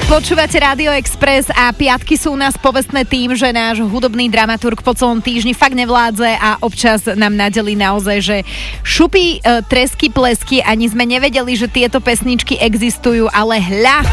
Počúvate Rádio Express a piatky sú u nás povestné tým, že náš hudobný dramaturg po celom týždni fakt nevládze a občas nám nadelí naozaj, že šupy, tresky, plesky, ani sme nevedeli, že tieto pesničky existujú, ale hľa.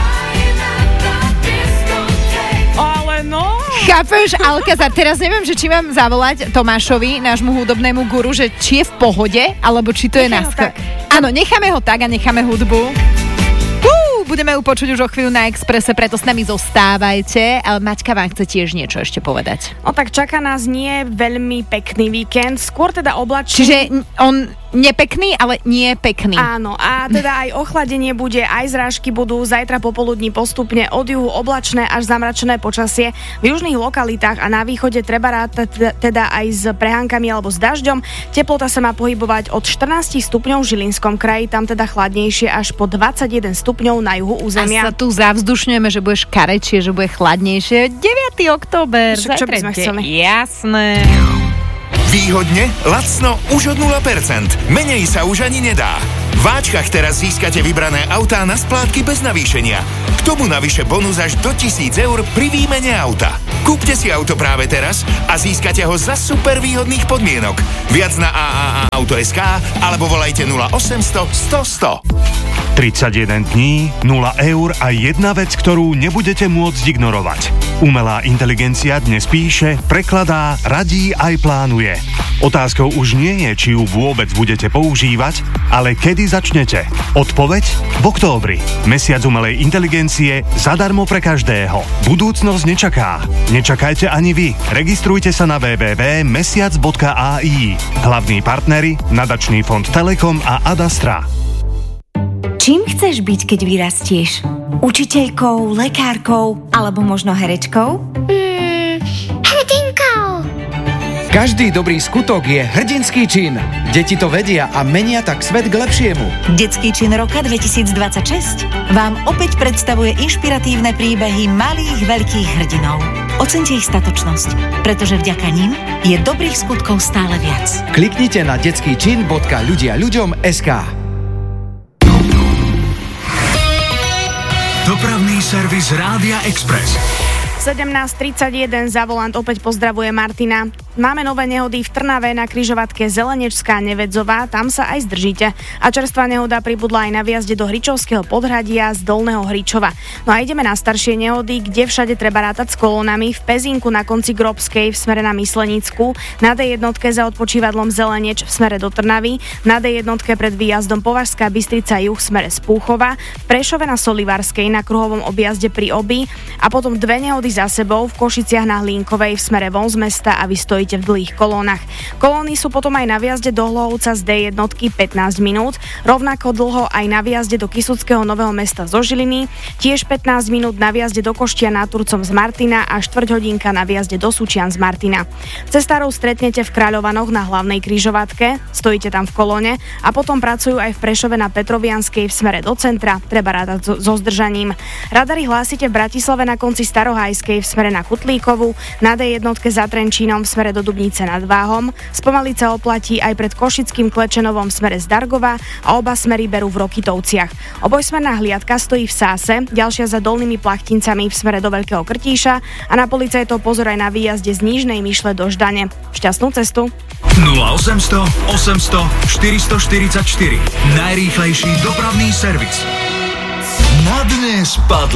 Ale no. Chápeš, Alcazar, teraz neviem, že či mám zavolať Tomášovi, nášmu hudobnému guru, že či je v pohode, alebo či to je nás. Áno, necháme ho tak a necháme hudbu. Budeme ju počuť už o chvíľu na Expresse, preto s nami zostávajte. Ale Maťka vám chce tiež niečo ešte povedať. No tak čaká nás nie veľmi pekný víkend, skôr teda oblačný. Čiže on nepekný, ale nie pekný. Áno, a teda aj ochladenie bude, aj zrážky budú zajtra popoludní postupne od juhu oblačné až zamračené počasie. V južných lokalitách a na východe treba rátať teda aj s prehánkami alebo s dažďom. Teplota sa má pohybovať od 14 stupňov v Žilinskom kraji, tam teda chladnejšie až po 21 stupňov na juhu územia. A sa tu zavzdušňujeme, že budeš karečie, že bude chladnejšie. 9. október. Čo by sme chceli? Jasné. Výhodne, lacno, už od 0%. Menej sa už ani nedá. V Váčkach teraz získate vybrané autá na splátky bez navýšenia. K tomu navyše bonus až do 1000 eur pri výmene auta. Kúpte si auto práve teraz a získate ho za super výhodných podmienok. Viac na AAA-auto.sk alebo volajte 0800 100 100. 31 dní, 0 eur a jedna vec, ktorú nebudete môcť ignorovať. Umelá inteligencia dnes píše, prekladá, radí aj plánuje. Otázkou už nie je, či ju vôbec budete používať, ale kedy začnete. Odpoveď? V októbri. Mesiac umelej inteligencie zadarmo pre každého. Budúcnosť nečaká. Nečakajte ani vy. Registrujte sa na www.mesiac.ai. Hlavní partneri Nadačný fond Telekom a Adastra. Čím chceš byť, keď vyrastieš? Učiteľkou, lekárkou alebo možno herečkou? Hrdinkou. Každý dobrý skutok je hrdinský čin. Deti to vedia a menia tak svet k lepšiemu. Detský čin roka 2026 vám opäť predstavuje inšpiratívne príbehy malých veľkých hrdinov. Oceňte ich statočnosť, pretože vďaka nim je dobrých skutkov stále viac. Kliknite na detskýčin.ľudiaľuďom.sk. Dopravný servis Rádia Express. 17:31 za volant opäť pozdravuje Martina. Máme nové nehody v Trnave na križovatke Zelenečská Nevedzová, tam sa aj zdržíte. A čerstvá nehoda pribudla aj na vjazde do Hričovského podhradia z Dolného Hričova. No a ideme na staršie nehody, kde všade treba rátať s kolónami. V Pezinku na konci Grobskej v smere na Myslenickú, na D1 za odpočívadlom Zeleneč v smere do Trnavy, na D1 pred výjazdom Považská Bystrica juh v smere z Púchova, v Prešove na Solivarskej na kruhovom objazde pri Obi a potom dve nehody za sebou v Košiciach na Hlínkovej v smere von z mesta a vy stojíte v dlhých kolónach. Kolóny sú potom aj na vjazde do Hlohovca z D1 15 minút, rovnako dlho aj na vjazde do Kysuckého Nového Mesta zo Žiliny, tiež 15 minút na vjazde do Koštia nad Turcom z Martina a štvrťhodinka na vjazde do Sučian z Martina. Cestárov stretnete v Kráľovanoch na hlavnej križovatke, stojíte tam v kolóne a potom pracujú aj v Prešove na Petrovianskej v smere do centra, treba rátať so zdržaním. Radary hlásite v Bratislave na konci Starohajskej v smere na Kutlíkovu, na D1 za Trenčínom v smere do Dubnice nad Váhom, spomaliť sa oplatí aj pred Košickým Klečenovom v smere z Dargova a oba smery berú v Rokytovciach. Obojsmerná hliadka stojí v Sáse, ďalšia za Dolnými Plachtincami v smere do Veľkého Krtíša a na policajtov pozor aj na výjazde z Nížnej Myšle do Ždane. Šťastnú cestu. 0800 800 444. Najrýchlejší dopravný servis. Na dnes padlo